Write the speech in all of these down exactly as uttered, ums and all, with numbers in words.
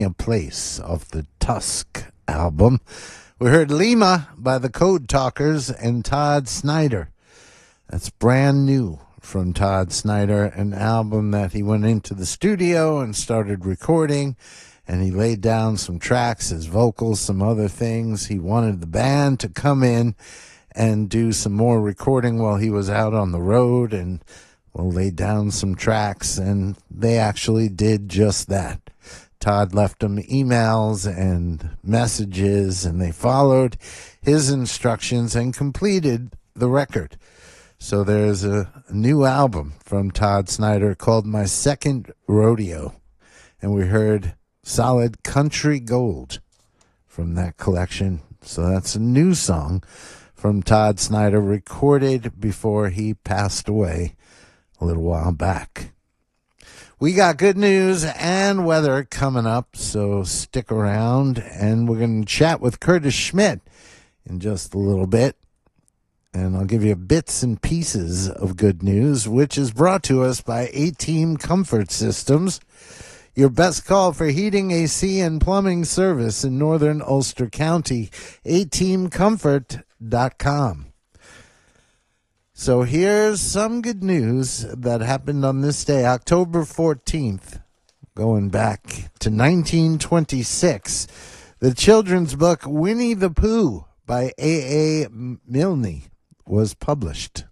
A Place off the Tusk album. We heard Lima by the Code Talkers and Todd Snider. That's brand new from Todd Snider, an album that he went into the studio and started recording, and he laid down some tracks, his vocals, some other things. He wanted the band to come in and do some more recording while he was out on the road, and well, laid down some tracks, and they actually did just that. Todd left them emails and messages, and they followed his instructions and completed the record. So there's a new album from Todd Snider called My Second Rodeo, and we heard Solid Country Gold from that collection. So that's a new song from Todd Snider, recorded before he passed away a little while back. We got good news and weather coming up, so stick around, and we're going to chat with Curtis Schmidt in just a little bit, and I'll give you bits and pieces of good news, which is brought to us by A-Team Comfort Systems, your best call for heating, A C, and plumbing service in northern Ulster County, a team comfort dot com. So here's some good news that happened on this day, October fourteenth, going back to nineteen twenty-six. The children's book Winnie the Pooh by A A. Milne was published.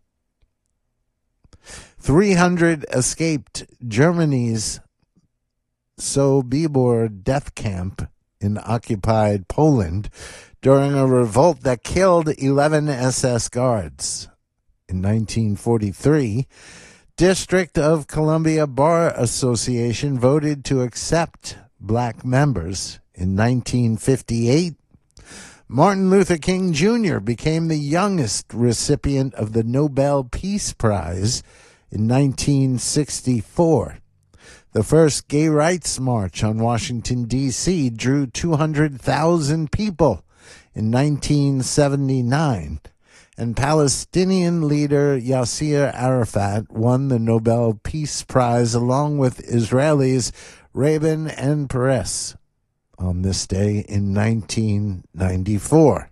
three hundred escaped Germany's Sobibor death camp in occupied Poland during a revolt that killed eleven S S guards. In nineteen forty-three, District of Columbia Bar Association voted to accept black members. In nineteen fifty-eight, Martin Luther King Junior became the youngest recipient of the Nobel Peace Prize. In nineteen sixty-four, the first gay rights march on Washington, D C drew two hundred thousand people. In nineteen seventy-nine, and Palestinian leader Yasser Arafat won the Nobel Peace Prize along with Israelis Rabin and Peres on this day in nineteen ninety-four.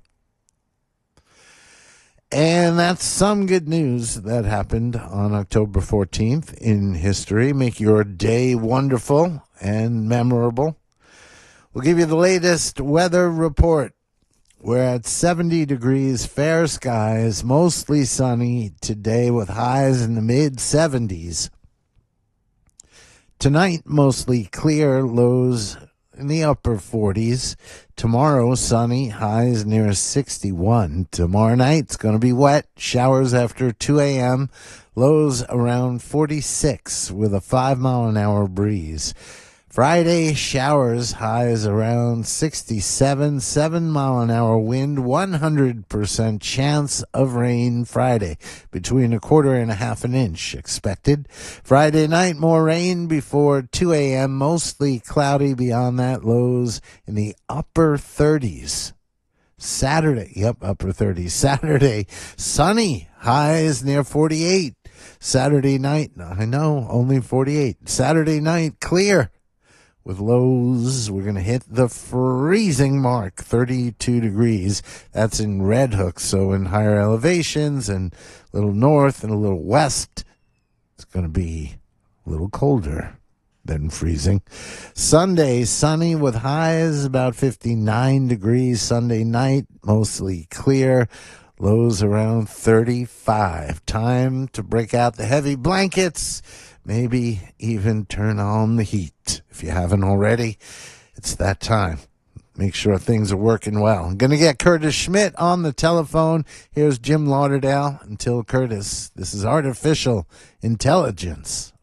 And that's some good news that happened on October fourteenth in history. Make your day wonderful and memorable. We'll give you the latest weather report. We're at seventy degrees, fair skies, mostly sunny today with highs in the mid seventies. Tonight, mostly clear, lows in the upper forties. Tomorrow, sunny, highs near sixty-one. Tomorrow night, it's going to be wet, showers after two a.m., lows around forty-six with a five mile an hour breeze. Friday, showers, highs around sixty-seven, seven mile an hour wind, one hundred percent chance of rain Friday, between a quarter and a half an inch expected. Friday night, more rain before two a.m., mostly cloudy beyond that, lows in the upper thirties. Saturday, yep, upper thirties. Saturday, sunny, highs near forty-eight. Saturday night, I know, only forty-eight. Saturday night, clear. With lows, we're going to hit the freezing mark, thirty-two degrees. That's in Red Hook, so in higher elevations and a little north and a little west, it's going to be a little colder than freezing. Sunday, sunny with highs about fifty-nine degrees. Sunday night, mostly clear. Lows around thirty-five. Time to break out the heavy blankets. Maybe even turn on the heat if you haven't already. It's that time. Make sure things are working well. I'm going to get Curtis Schmidt on the telephone. Here's Jim Lauderdale. Until Curtis, this is Artificial Intelligence.